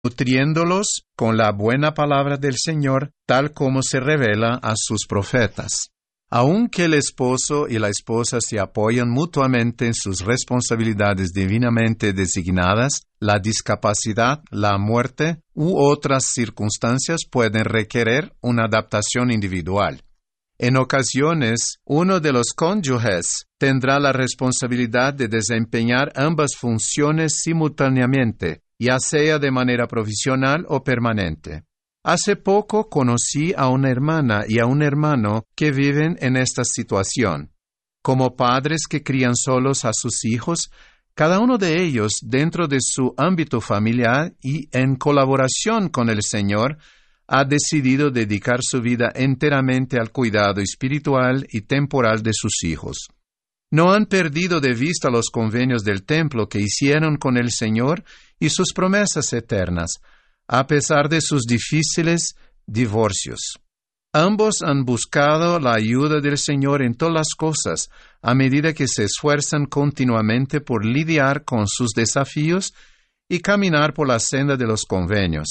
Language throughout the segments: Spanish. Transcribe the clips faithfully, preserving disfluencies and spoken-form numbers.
nutriéndolos con la buena palabra del Señor, tal como se revela a sus profetas. Aunque el esposo y la esposa se apoyan mutuamente en sus responsabilidades divinamente designadas, la discapacidad, la muerte u otras circunstancias pueden requerir una adaptación individual. En ocasiones, uno de los cónyuges tendrá la responsabilidad de desempeñar ambas funciones simultáneamente, ya sea de manera provisional o permanente. Hace poco conocí a una hermana y a un hermano que viven en esta situación. Como padres que crían solos a sus hijos, cada uno de ellos, dentro de su ámbito familiar y en colaboración con el Señor, ha decidido dedicar su vida enteramente al cuidado espiritual y temporal de sus hijos. No han perdido de vista los convenios del templo que hicieron con el Señor y sus promesas eternas, a pesar de sus difíciles divorcios. Ambos han buscado la ayuda del Señor en todas las cosas, a medida que se esfuerzan continuamente por lidiar con sus desafíos y caminar por la senda de los convenios.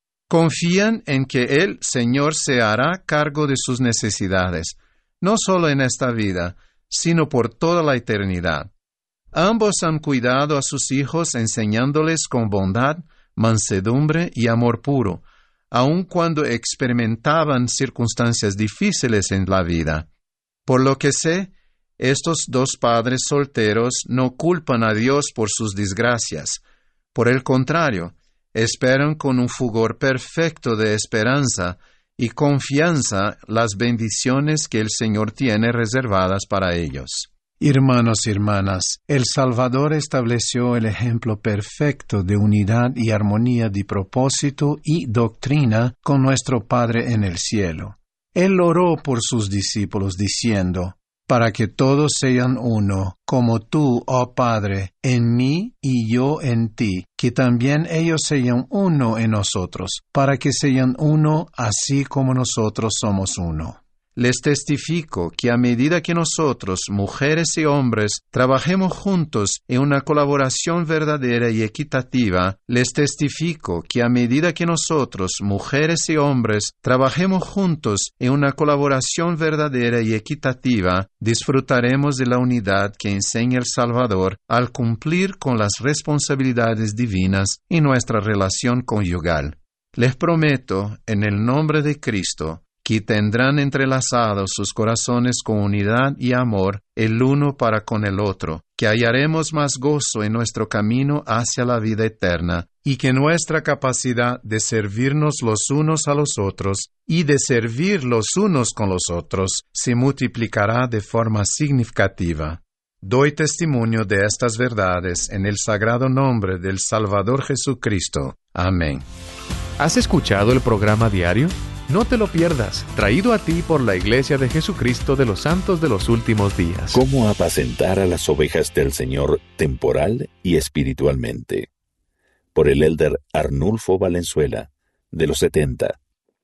Confían en que el Señor se hará cargo de sus necesidades, no solo en esta vida, sino por toda la eternidad. Ambos han cuidado a sus hijos enseñándoles con bondad, mansedumbre y amor puro, aun cuando experimentaban circunstancias difíciles en la vida. Por lo que sé, estos dos padres solteros no culpan a Dios por sus desgracias. Por el contrario, esperan con un fulgor perfecto de esperanza y confianza las bendiciones que el Señor tiene reservadas para ellos. Hermanos y hermanas, el Salvador estableció el ejemplo perfecto de unidad y armonía de propósito y doctrina con nuestro Padre en el cielo. Él oró por sus discípulos diciendo, para que todos sean uno, como tú, oh Padre, en mí y yo en ti, que también ellos sean uno en nosotros, para que sean uno así como nosotros somos uno. Les testifico que a medida que nosotros, mujeres y hombres, trabajemos juntos en una colaboración verdadera y equitativa, les testifico que a medida que nosotros, mujeres y hombres, trabajemos juntos en una colaboración verdadera y equitativa, disfrutaremos de la unidad que enseña el Salvador al cumplir con las responsabilidades divinas en nuestra relación conyugal. Les prometo, en el nombre de Cristo, que tendrán entrelazados sus corazones con unidad y amor el uno para con el otro, que hallaremos más gozo en nuestro camino hacia la vida eterna, y que nuestra capacidad de servirnos los unos a los otros y de servir los unos con los otros se multiplicará de forma significativa. Doy testimonio de estas verdades en el sagrado nombre del Salvador Jesucristo. Amén. ¿Has escuchado el programa diario? No te lo pierdas, traído a ti por la Iglesia de Jesucristo de los Santos de los Últimos Días. ¿Cómo apacentar a las ovejas del Señor temporal y espiritualmente? Por el elder Arnulfo Valenzuela, de los setenta.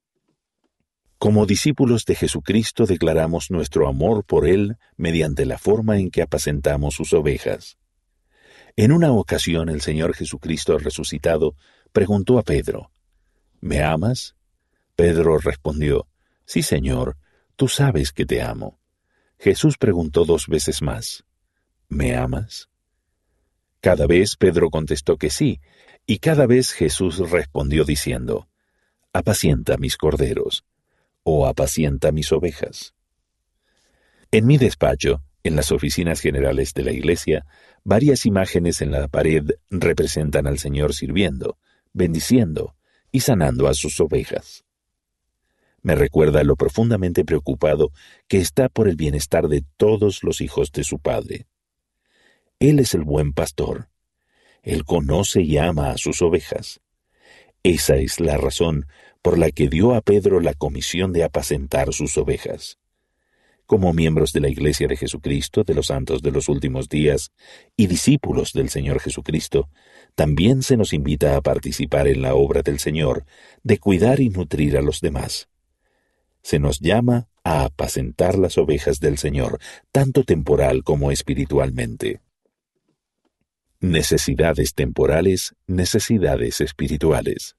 Como discípulos de Jesucristo declaramos nuestro amor por Él mediante la forma en que apacentamos sus ovejas. En una ocasión el Señor Jesucristo resucitado preguntó a Pedro, ¿me amas? Pedro respondió, sí, Señor, tú sabes que te amo. Jesús preguntó dos veces más, ¿me amas? Cada vez Pedro contestó que sí, y cada vez Jesús respondió diciendo, apacienta mis corderos, o apacienta mis ovejas. En mi despacho, en las oficinas generales de la iglesia, varias imágenes en la pared representan al Señor sirviendo, bendiciendo y sanando a sus ovejas. Me recuerda lo profundamente preocupado que está por el bienestar de todos los hijos de su Padre. Él es el buen pastor. Él conoce y ama a sus ovejas. Esa es la razón por la que dio a Pedro la comisión de apacentar sus ovejas. Como miembros de la Iglesia de Jesucristo, de los santos de los últimos días, y discípulos del Señor Jesucristo, también se nos invita a participar en la obra del Señor, de cuidar y nutrir a los demás. Se nos llama a apacentar las ovejas del Señor, tanto temporal como espiritualmente. Necesidades temporales, necesidades espirituales.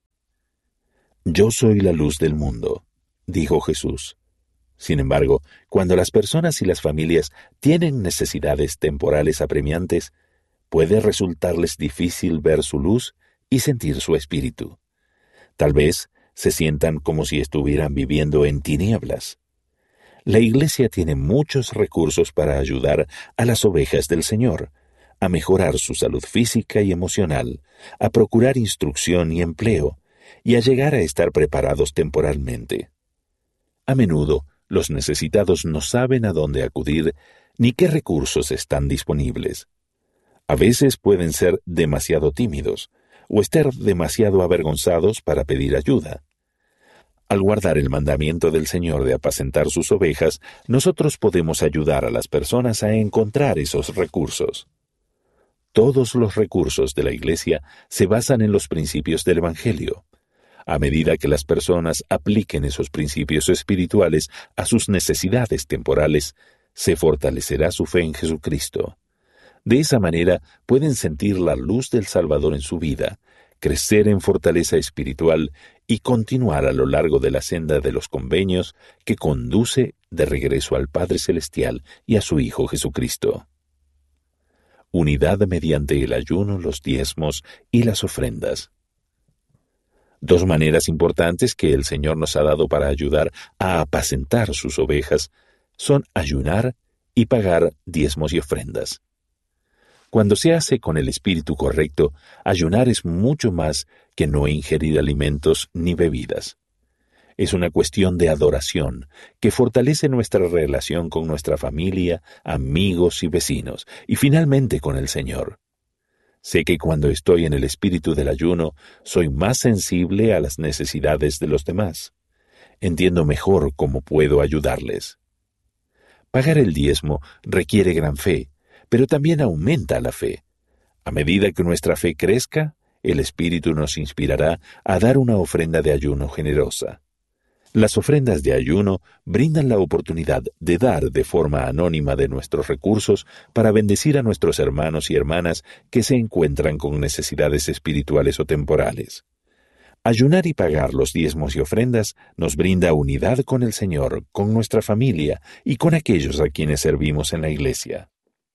Yo soy la luz del mundo, dijo Jesús. Sin embargo, cuando las personas y las familias tienen necesidades temporales apremiantes, puede resultarles difícil ver su luz y sentir su espíritu. Tal vez se sientan como si estuvieran viviendo en tinieblas. La Iglesia tiene muchos recursos para ayudar a las ovejas del Señor, a mejorar su salud física y emocional, a procurar instrucción y empleo, y a llegar a estar preparados temporalmente. A menudo, los necesitados no saben a dónde acudir ni qué recursos están disponibles. A veces pueden ser demasiado tímidos o estar demasiado avergonzados para pedir ayuda. Al guardar el mandamiento del Señor de apacentar sus ovejas, nosotros podemos ayudar a las personas a encontrar esos recursos. Todos los recursos de la Iglesia se basan en los principios del Evangelio. A medida que las personas apliquen esos principios espirituales a sus necesidades temporales, se fortalecerá su fe en Jesucristo. De esa manera pueden sentir la luz del Salvador en su vida, crecer en fortaleza espiritual y continuar a lo largo de la senda de los convenios que conduce de regreso al Padre Celestial y a su Hijo Jesucristo. Unidad mediante el ayuno, los diezmos y las ofrendas. Dos maneras importantes que el Señor nos ha dado para ayudar a apacentar sus ovejas son ayunar y pagar diezmos y ofrendas. Cuando se hace con el espíritu correcto, ayunar es mucho más que no ingerir alimentos ni bebidas. Es una cuestión de adoración que fortalece nuestra relación con nuestra familia, amigos y vecinos, y finalmente con el Señor. Sé que cuando estoy en el espíritu del ayuno, soy más sensible a las necesidades de los demás. Entiendo mejor cómo puedo ayudarles. Pagar el diezmo requiere gran fe, pero también aumenta la fe. A medida que nuestra fe crezca, el Espíritu nos inspirará a dar una ofrenda de ayuno generosa. Las ofrendas de ayuno brindan la oportunidad de dar de forma anónima de nuestros recursos para bendecir a nuestros hermanos y hermanas que se encuentran con necesidades espirituales o temporales. Ayunar y pagar los diezmos y ofrendas nos brinda unidad con el Señor, con nuestra familia y con aquellos a quienes servimos en la Iglesia.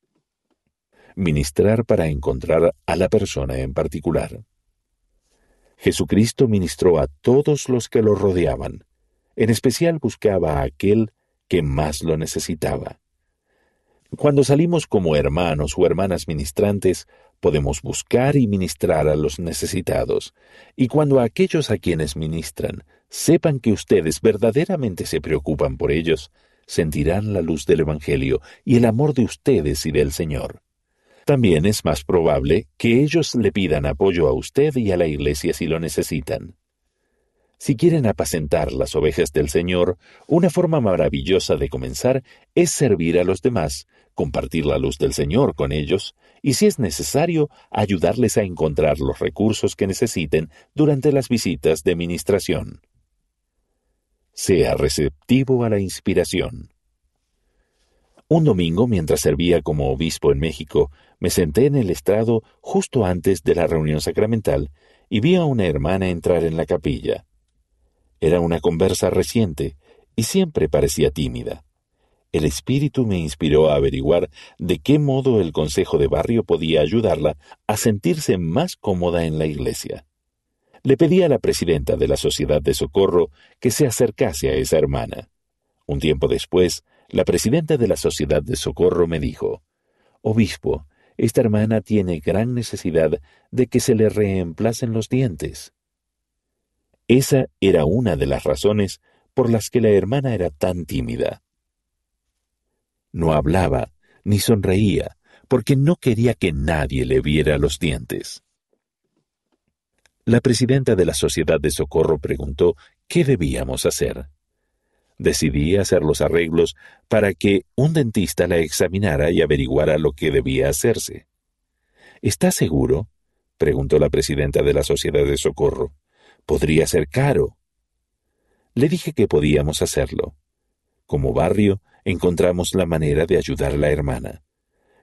Ministrar para encontrar a la persona en particular. Jesucristo ministró a todos los que lo rodeaban. En especial buscaba a aquel que más lo necesitaba. Cuando salimos como hermanos o hermanas ministrantes, podemos buscar y ministrar a los necesitados, y cuando aquellos a quienes ministran sepan que ustedes verdaderamente se preocupan por ellos, sentirán la luz del Evangelio y el amor de ustedes y del Señor. También es más probable que ellos le pidan apoyo a usted y a la Iglesia si lo necesitan. Si quieren apacentar las ovejas del Señor, una forma maravillosa de comenzar es servir a los demás, compartir la luz del Señor con ellos y, si es necesario, ayudarles a encontrar los recursos que necesiten durante las visitas de ministración. Sea receptivo a la inspiración. Un domingo, mientras servía como obispo en México, me senté en el estrado justo antes de la reunión sacramental y vi a una hermana entrar en la capilla. Era una conversa reciente y siempre parecía tímida. El Espíritu me inspiró a averiguar de qué modo el consejo de barrio podía ayudarla a sentirse más cómoda en la iglesia. Le pedí a la presidenta de la Sociedad de Socorro que se acercase a esa hermana. Un tiempo después, la presidenta de la Sociedad de Socorro me dijo: «Obispo, esta hermana tiene gran necesidad de que se le reemplacen los dientes». Esa era una de las razones por las que la hermana era tan tímida. No hablaba ni sonreía porque no quería que nadie le viera los dientes. La presidenta de la Sociedad de Socorro preguntó qué debíamos hacer. Decidí hacer los arreglos para que un dentista la examinara y averiguara lo que debía hacerse. ¿Está seguro?, preguntó la presidenta de la Sociedad de Socorro. Podría ser caro. Le dije que podíamos hacerlo. Como barrio, encontramos la manera de ayudar a la hermana.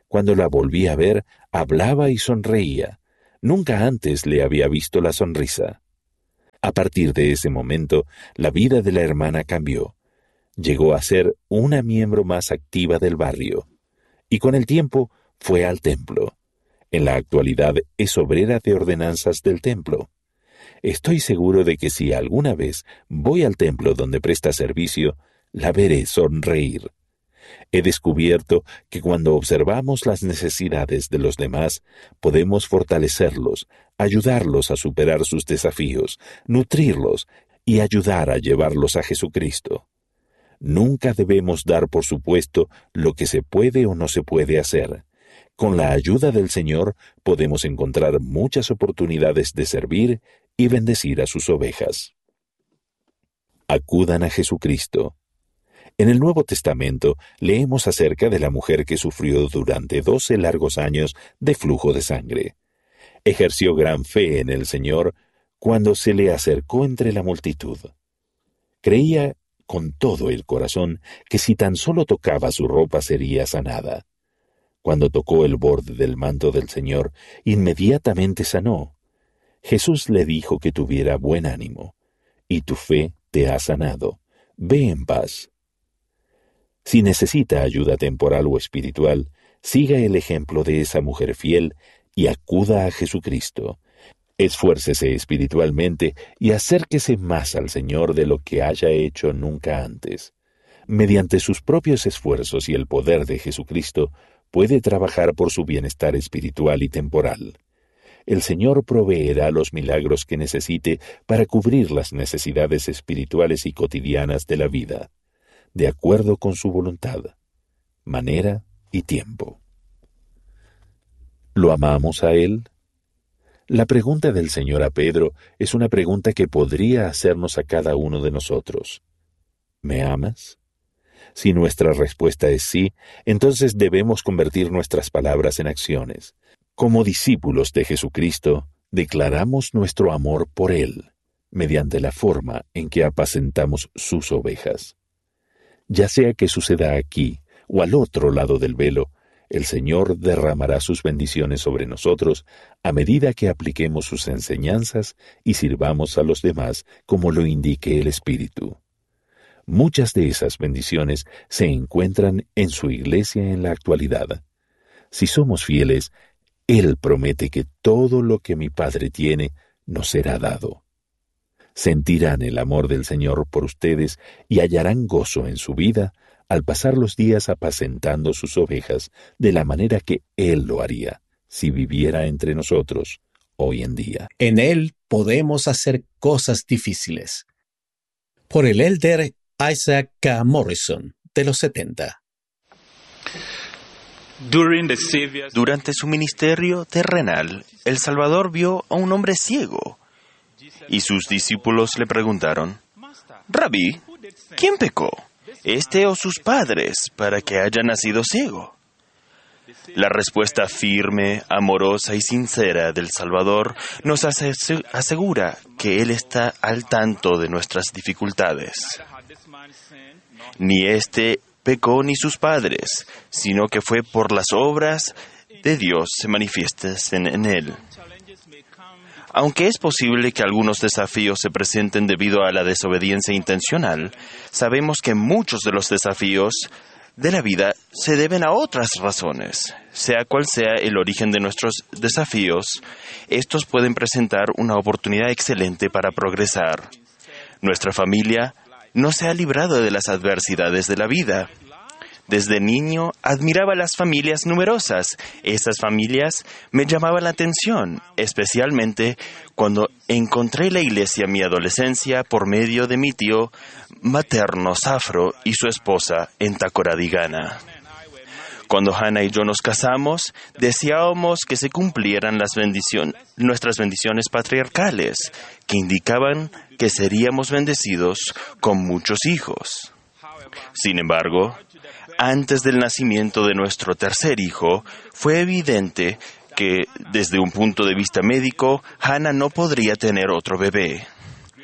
Cuando la volví a ver, hablaba y sonreía. Nunca antes le había visto la sonrisa. A partir de ese momento, la vida de la hermana cambió. Llegó a ser una miembro más activa del barrio. Y con el tiempo fue al templo. En la actualidad es obrera de ordenanzas del templo. Estoy seguro de que si alguna vez voy al templo donde presta servicio, la veré sonreír. He descubierto que cuando observamos las necesidades de los demás, podemos fortalecerlos, ayudarlos a superar sus desafíos, nutrirlos y ayudar a llevarlos a Jesucristo. Nunca debemos dar por supuesto lo que se puede o no se puede hacer. Con la ayuda del Señor podemos encontrar muchas oportunidades de servir y bendecir a sus ovejas. Acudan a Jesucristo. En el Nuevo Testamento leemos acerca de la mujer que sufrió durante doce largos años de flujo de sangre. Ejerció gran fe en el Señor cuando se le acercó entre la multitud. Creía con todo el corazón que si tan solo tocaba su ropa sería sanada. Cuando tocó el borde del manto del Señor, inmediatamente sanó. Jesús le dijo que tuviera buen ánimo, y tu fe te ha sanado. Ve en paz. Si necesita ayuda temporal o espiritual, siga el ejemplo de esa mujer fiel y acuda a Jesucristo. Esfuércese espiritualmente y acérquese más al Señor de lo que haya hecho nunca antes. Mediante sus propios esfuerzos y el poder de Jesucristo, puede trabajar por su bienestar espiritual y temporal. El Señor proveerá los milagros que necesite para cubrir las necesidades espirituales y cotidianas de la vida, de acuerdo con su voluntad, manera y tiempo. ¿Lo amamos a Él? La pregunta del Señor a Pedro es una pregunta que podría hacernos a cada uno de nosotros. ¿Me amas? Si nuestra respuesta es sí, entonces debemos convertir nuestras palabras en acciones. Como discípulos de Jesucristo, declaramos nuestro amor por Él, mediante la forma en que apacentamos sus ovejas. Ya sea que suceda aquí o al otro lado del velo, el Señor derramará sus bendiciones sobre nosotros a medida que apliquemos sus enseñanzas y sirvamos a los demás como lo indique el Espíritu. Muchas de esas bendiciones se encuentran en su iglesia en la actualidad. Si somos fieles, Él promete que todo lo que mi Padre tiene nos será dado. Sentirán el amor del Señor por ustedes y hallarán gozo en su vida al pasar los días apacentando sus ovejas de la manera que Él lo haría si viviera entre nosotros hoy en día. En Él podemos hacer cosas difíciles. Por el elder Isaac K. Morrison, de los setenta. Durante su ministerio terrenal, el Salvador vio a un hombre ciego, y sus discípulos le preguntaron: «Rabí, ¿quién pecó, este o sus padres, para que haya nacido ciego?» La respuesta firme, amorosa y sincera del Salvador nos asegura que Él está al tanto de nuestras dificultades. Ni éste pecó ni sus padres, sino que fue por las obras de Dios se manifiesten en Él. Aunque es posible que algunos desafíos se presenten debido a la desobediencia intencional, sabemos que muchos de los desafíos de la vida se deben a otras razones. Sea cual sea el origen de nuestros desafíos, estos pueden presentar una oportunidad excelente para progresar. Nuestra familia no se ha librado de las adversidades de la vida. Desde niño admiraba las familias numerosas. Estas familias me llamaban la atención, especialmente cuando encontré la iglesia en mi adolescencia por medio de mi tío materno Safro y su esposa en Tacoradigana. Cuando Hannah y yo nos casamos, deseábamos que se cumplieran las bendición, nuestras bendiciones patriarcales, que indicaban que seríamos bendecidos con muchos hijos. Sin embargo, antes del nacimiento de nuestro tercer hijo, fue evidente que, desde un punto de vista médico, Hannah no podría tener otro bebé.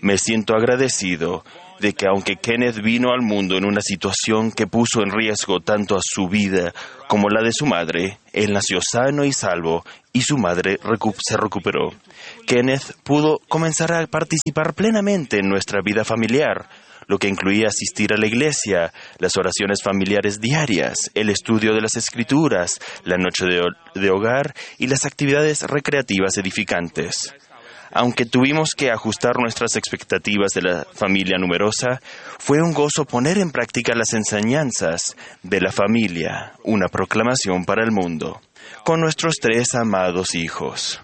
Me siento agradecido de que aunque Kenneth vino al mundo en una situación que puso en riesgo tanto a su vida como la de su madre, él nació sano y salvo y su madre recu- se recuperó. Kenneth pudo comenzar a participar plenamente en nuestra vida familiar, lo que incluía asistir a la iglesia, las oraciones familiares diarias, el estudio de las Escrituras, la noche de, de hogar y las actividades recreativas edificantes. Aunque tuvimos que ajustar nuestras expectativas de la familia numerosa, fue un gozo poner en práctica las enseñanzas de la familia, una proclamación para el mundo, con nuestros tres amados hijos.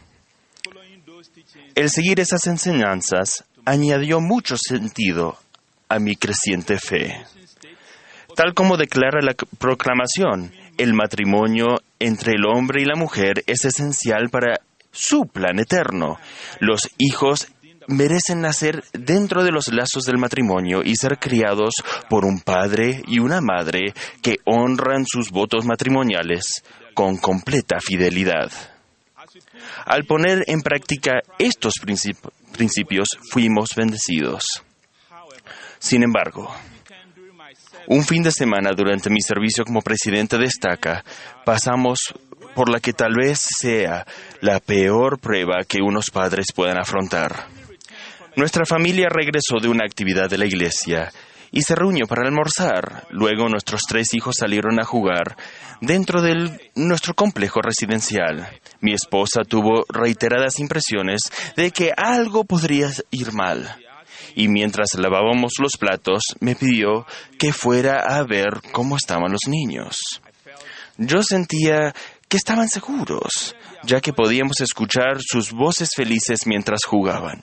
El seguir esas enseñanzas añadió mucho sentido a mi creciente fe. Tal como declara la proclamación, el matrimonio entre el hombre y la mujer es esencial para su plan eterno. Los hijos merecen nacer dentro de los lazos del matrimonio y ser criados por un padre y una madre que honran sus votos matrimoniales con completa fidelidad. Al poner en práctica estos princip- principios, fuimos bendecidos. Sin embargo, un fin de semana durante mi servicio como presidente de estaca, pasamos por la que tal vez sea la peor prueba que unos padres puedan afrontar. Nuestra familia regresó de una actividad de la iglesia y se reunió para almorzar. Luego nuestros tres hijos salieron a jugar dentro de nuestro complejo residencial. Mi esposa tuvo reiteradas impresiones de que algo podría ir mal. Y mientras lavábamos los platos, me pidió que fuera a ver cómo estaban los niños. Yo sentía que estaban seguros, ya que podíamos escuchar sus voces felices mientras jugaban.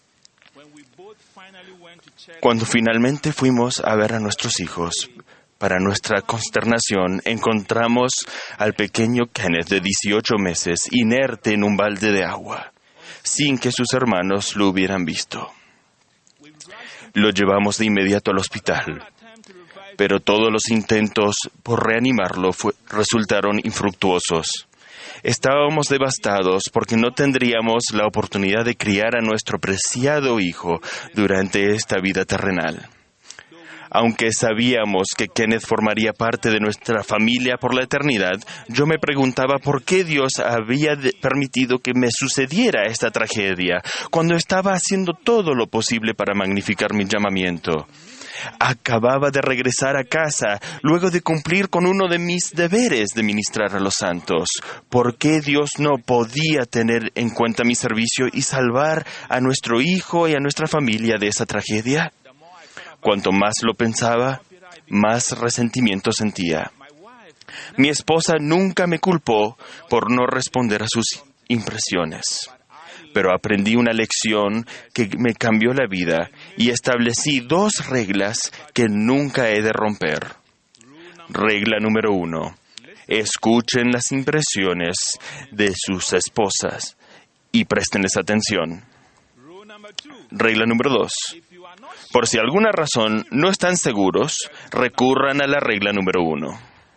Cuando finalmente fuimos a ver a nuestros hijos, para nuestra consternación, encontramos al pequeño Kenneth de dieciocho meses inerte en un balde de agua, sin que sus hermanos lo hubieran visto. Lo llevamos de inmediato al hospital, pero todos los intentos por reanimarlo fue, resultaron infructuosos. Estábamos devastados porque no tendríamos la oportunidad de criar a nuestro preciado hijo durante esta vida terrenal. Aunque sabíamos que Kenneth formaría parte de nuestra familia por la eternidad, yo me preguntaba por qué Dios había de- permitido que me sucediera esta tragedia, cuando estaba haciendo todo lo posible para magnificar mi llamamiento. Acababa de regresar a casa, luego de cumplir con uno de mis deberes de ministrar a los santos. ¿Por qué Dios no podía tener en cuenta mi servicio y salvar a nuestro hijo y a nuestra familia de esa tragedia? Cuanto más lo pensaba, más resentimiento sentía. Mi esposa nunca me culpó por no responder a sus impresiones, pero aprendí una lección que me cambió la vida y establecí dos reglas que nunca he de romper. Regla número uno: escuchen las impresiones de sus esposas y préstenles atención. Regla número dos: por si alguna razón no están seguros, recurran a la regla número uno.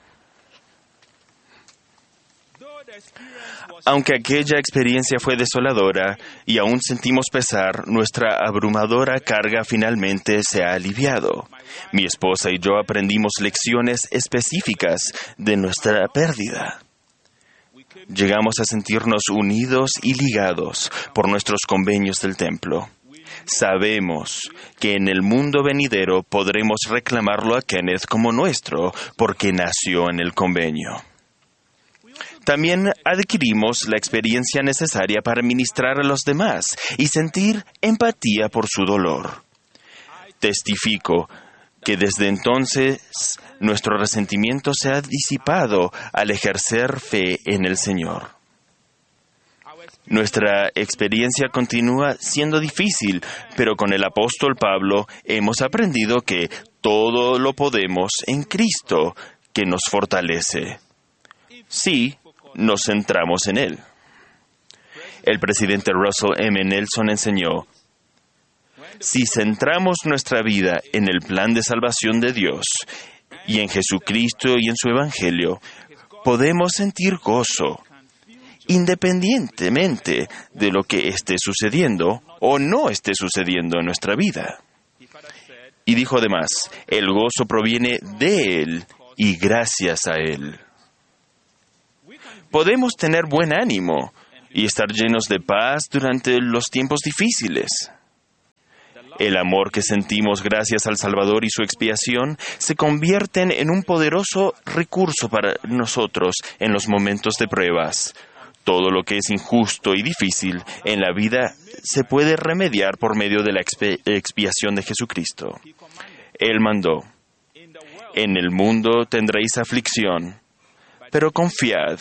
Aunque aquella experiencia fue desoladora y aún sentimos pesar, nuestra abrumadora carga finalmente se ha aliviado. Mi esposa y yo aprendimos lecciones específicas de nuestra pérdida. Llegamos a sentirnos unidos y ligados por nuestros convenios del templo. Sabemos que en el mundo venidero podremos reclamarlo a Kenneth como nuestro, porque nació en el convenio. También adquirimos la experiencia necesaria para ministrar a los demás y sentir empatía por su dolor. Testifico que desde entonces nuestro resentimiento se ha disipado al ejercer fe en el Señor. Nuestra experiencia continúa siendo difícil, pero con el apóstol Pablo hemos aprendido que todo lo podemos en Cristo, que nos fortalece. Sí, nos centramos en Él. El presidente Russell M. Nelson enseñó: si centramos nuestra vida en el plan de salvación de Dios y en Jesucristo y en su Evangelio, podemos sentir gozo independientemente de lo que esté sucediendo o no esté sucediendo en nuestra vida. Y dijo además, el gozo proviene de Él y gracias a Él. Podemos tener buen ánimo y estar llenos de paz durante los tiempos difíciles. El amor que sentimos gracias al Salvador y su expiación se convierten en un poderoso recurso para nosotros en los momentos de pruebas. Todo lo que es injusto y difícil en la vida se puede remediar por medio de la expi- expiación de Jesucristo. Él mandó, en el mundo tendréis aflicción, pero confiad,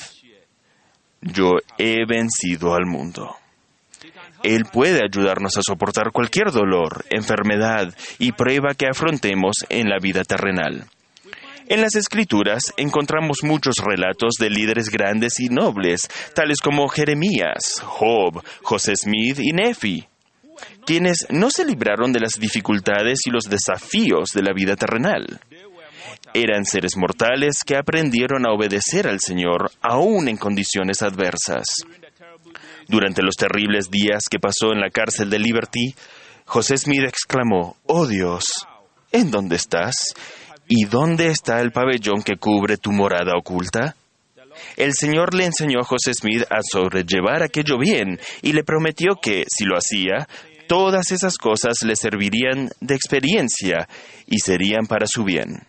yo he vencido al mundo. Él puede ayudarnos a soportar cualquier dolor, enfermedad y prueba que afrontemos en la vida terrenal. En las Escrituras encontramos muchos relatos de líderes grandes y nobles, tales como Jeremías, Job, José Smith y Nefi, quienes no se libraron de las dificultades y los desafíos de la vida terrenal. Eran seres mortales que aprendieron a obedecer al Señor aún en condiciones adversas. Durante los terribles días que pasó en la cárcel de Liberty, José Smith exclamó, «Oh Dios, ¿en dónde estás? ¿Y dónde está el pabellón que cubre tu morada oculta?» El Señor le enseñó a José Smith a sobrellevar aquello bien y le prometió que, si lo hacía, todas esas cosas le servirían de experiencia y serían para su bien.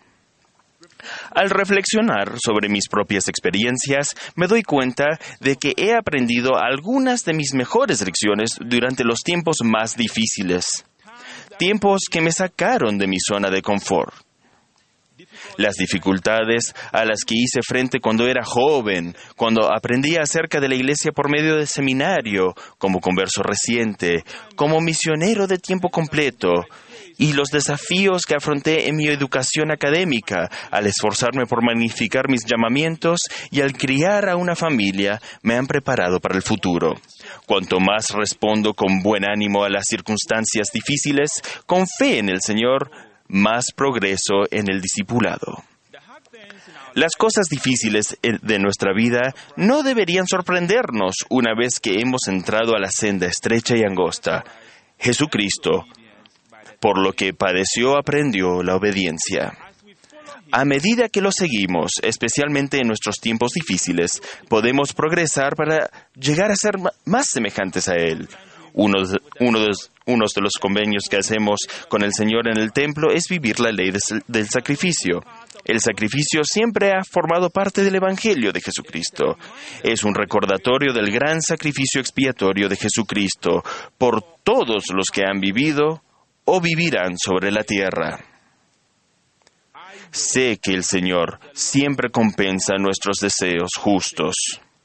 Al reflexionar sobre mis propias experiencias, me doy cuenta de que he aprendido algunas de mis mejores lecciones durante los tiempos más difíciles, tiempos que me sacaron de mi zona de confort. Las dificultades a las que hice frente cuando era joven, cuando aprendía acerca de la iglesia por medio del seminario, como converso reciente, como misionero de tiempo completo, y los desafíos que afronté en mi educación académica al esforzarme por magnificar mis llamamientos y al criar a una familia, me han preparado para el futuro. Cuanto más respondo con buen ánimo a las circunstancias difíciles, con fe en el Señor, más progreso en el discipulado. Las cosas difíciles de nuestra vida no deberían sorprendernos una vez que hemos entrado a la senda estrecha y angosta. Jesucristo, por lo que padeció, aprendió la obediencia. A medida que lo seguimos, especialmente en nuestros tiempos difíciles, podemos progresar para llegar a ser más semejantes a Él. Uno de, uno, de, uno de los convenios que hacemos con el Señor en el templo es vivir la ley de, del sacrificio. El sacrificio siempre ha formado parte del Evangelio de Jesucristo. Es un recordatorio del gran sacrificio expiatorio de Jesucristo por todos los que han vivido o vivirán sobre la tierra. Sé que el Señor siempre compensa nuestros deseos justos.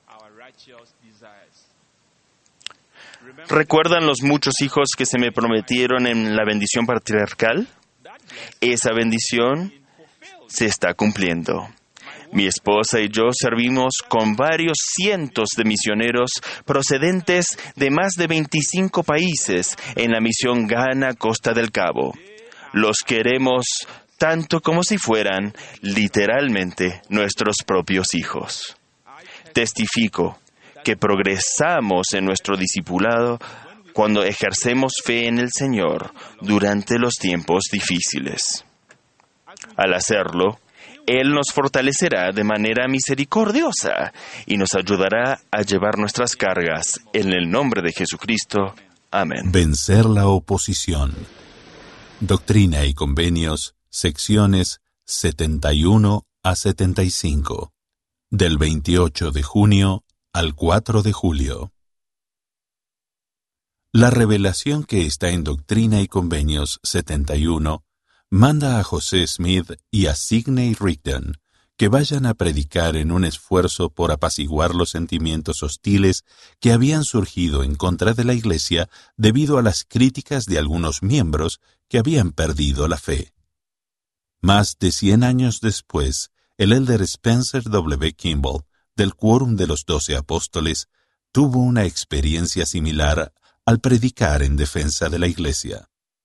¿Recuerdan los muchos hijos que se me prometieron en la bendición patriarcal? Esa bendición se está cumpliendo. Mi esposa y yo servimos con varios cientos de misioneros procedentes de más de veinticinco países en la misión Ghana, Costa del Cabo. Los queremos tanto como si fueran literalmente nuestros propios hijos. Testifico que progresamos en nuestro discipulado cuando ejercemos fe en el Señor durante los tiempos difíciles. Al hacerlo, Él nos fortalecerá de manera misericordiosa y nos ayudará a llevar nuestras cargas en el nombre de Jesucristo. Amén. Vencer la oposición. Doctrina y Convenios, secciones setenta y uno a setenta y cinco, del veintiocho de junio al cuatro de julio. La revelación que está en Doctrina y Convenios setenta y uno manda a José Smith y a Sidney Rigdon que vayan a predicar en un esfuerzo por apaciguar los sentimientos hostiles que habían surgido en contra de la Iglesia debido a las críticas de algunos miembros que habían perdido la fe. Más de cien años después, el elder Spencer W. Kimball, del Quórum de los Doce Apóstoles, tuvo una experiencia similar al predicar en defensa de la Iglesia.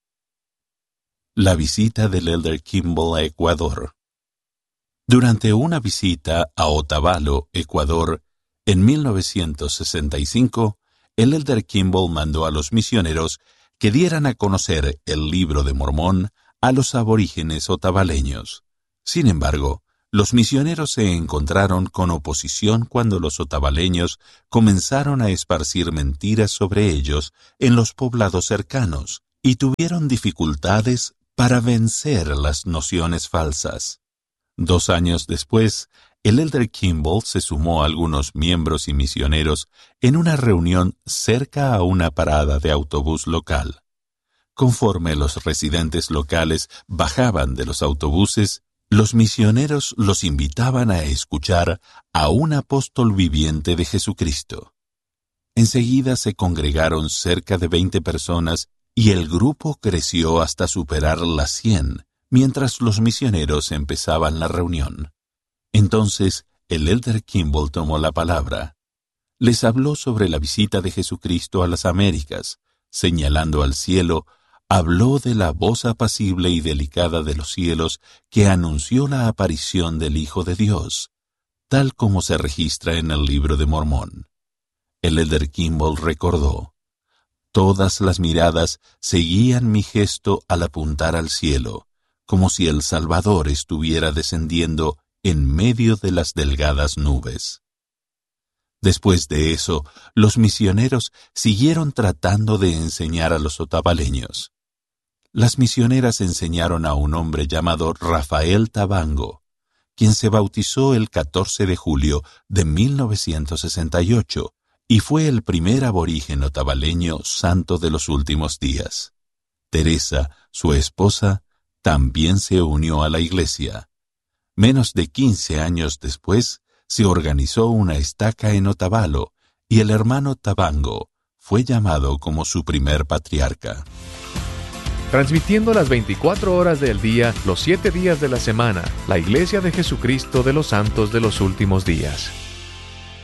La visita del elder Kimball a Ecuador. Durante una visita a Otavalo, Ecuador, En mil novecientos sesenta y cinco, el Elder Kimball mandó a los misioneros que dieran a conocer el Libro de Mormón a los aborígenes otavaleños. Sin embargo, los misioneros se encontraron con oposición cuando los otavaleños comenzaron a esparcir mentiras sobre ellos en los poblados cercanos y tuvieron dificultades para vencer las nociones falsas. Dos años después, el Elder Kimball se sumó a algunos miembros y misioneros en una reunión cerca a una parada de autobús local. Conforme los residentes locales bajaban de los autobuses, los misioneros los invitaban a escuchar a un apóstol viviente de Jesucristo. Enseguida se congregaron cerca de veinte personas y el grupo creció hasta superar las cien, mientras los misioneros empezaban la reunión. Entonces, el Elder Kimball tomó la palabra. Les habló sobre la visita de Jesucristo a las Américas, señalando al cielo, habló de la voz apacible y delicada de los cielos que anunció la aparición del Hijo de Dios, tal como se registra en el Libro de Mormón. El Elder Kimball recordó: todas las miradas seguían mi gesto al apuntar al cielo, como si el Salvador estuviera descendiendo en medio de las delgadas nubes. Después de eso, los misioneros siguieron tratando de enseñar a los otavaleños. Las misioneras enseñaron a un hombre llamado Rafael Tabango, quien se bautizó el catorce de julio de mil novecientos sesenta y ocho y fue el primer aborigen otavaleño santo de los últimos días. Teresa, su esposa, también se unió a la iglesia. Menos de quince años después, se organizó una estaca en Otavalo y el hermano Tabango fue llamado como su primer patriarca. Transmitiendo las veinticuatro horas del día, los siete días de la semana, la Iglesia de Jesucristo de los Santos de los Últimos Días.